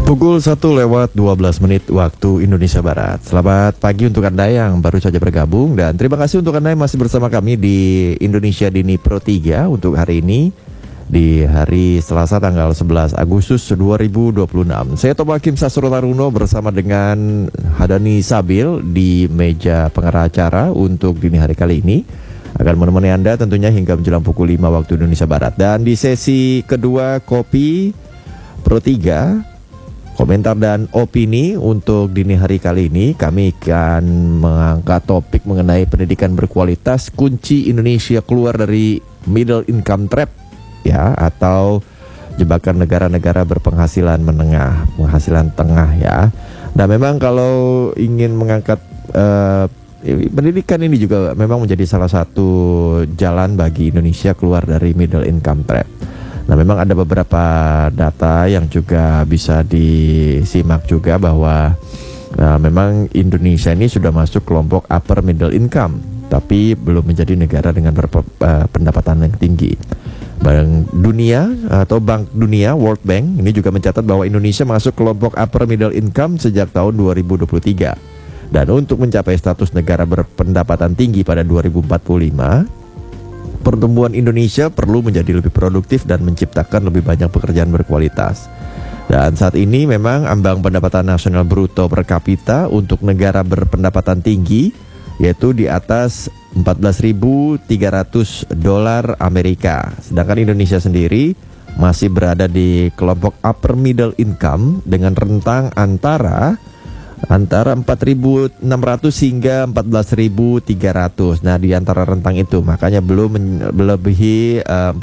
Pukul 1:12 waktu Indonesia Barat. Selamat pagi untuk Anda yang baru saja bergabung. Dan terima kasih untuk Anda yang masih bersama kami di Indonesia Dini Pro 3 untuk hari ini, di hari Selasa tanggal 11 Agustus 2026. Saya Toba Hakim Sasro Taruno bersama dengan Hadani Sabil di meja pengarah acara untuk dini hari kali ini, akan menemani Anda tentunya hingga menjelang pukul 5 waktu Indonesia Barat. Dan di sesi kedua Kopi Pro 3, komentar dan opini untuk dini hari kali ini, kami akan mengangkat topik mengenai pendidikan berkualitas, kunci Indonesia keluar dari middle income trap, ya, atau jebakan negara-negara berpenghasilan menengah, penghasilan tengah, ya. Nah, memang kalau ingin mengangkat pendidikan ini juga memang menjadi salah satu jalan bagi Indonesia keluar dari middle income trap. Nah, memang ada beberapa data yang juga bisa disimak juga bahwa memang Indonesia ini sudah masuk kelompok upper middle income, tapi belum menjadi negara dengan pendapatan yang tinggi. Bank Dunia atau Bank Dunia World Bank ini juga mencatat bahwa Indonesia masuk kelompok upper middle income sejak tahun 2023. Dan untuk mencapai status negara berpendapatan tinggi pada 2045, pertumbuhan Indonesia perlu menjadi lebih produktif dan menciptakan lebih banyak pekerjaan berkualitas. Dan saat ini memang ambang pendapatan nasional bruto per kapita untuk negara berpendapatan tinggi yaitu di atas 14.300 dolar Amerika. Sedangkan Indonesia sendiri masih berada di kelompok upper middle income dengan rentang antara 4.600 hingga 14.300. Nah, di antara rentang itu makanya belum melebihi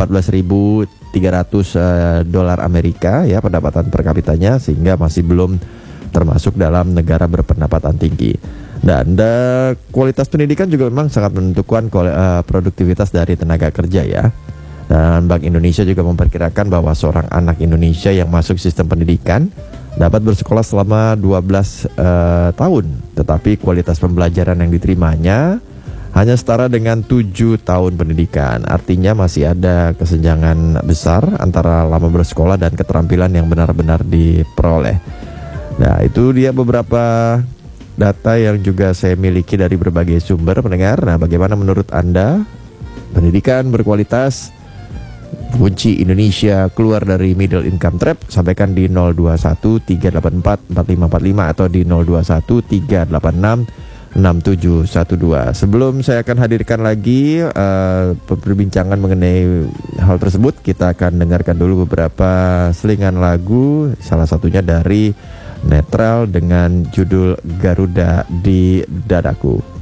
14.300 dolar Amerika, ya, pendapatan per kapitanya, sehingga masih belum termasuk dalam negara berpendapatan tinggi. Dan kualitas pendidikan juga memang sangat menentukan produktivitas dari tenaga kerja, ya. Dan Bank Indonesia juga memperkirakan bahwa seorang anak Indonesia yang masuk sistem pendidikan dapat bersekolah selama 12 tahun, tetapi kualitas pembelajaran yang diterimanya hanya setara dengan 7 tahun pendidikan. Artinya masih ada kesenjangan besar antara lama bersekolah dan keterampilan yang benar-benar diperoleh. Nah, itu dia beberapa data yang juga saya miliki dari berbagai sumber pendengar. Nah, bagaimana menurut Anda pendidikan berkualitas kunci Indonesia keluar dari middle income trap? Sampaikan di 021-384-4545 atau di 021-386-6712. Sebelum saya akan hadirkan lagi perbincangan mengenai hal tersebut, kita akan dengarkan dulu beberapa selingan lagu, salah satunya dari Netral dengan judul Garuda di Dadaku.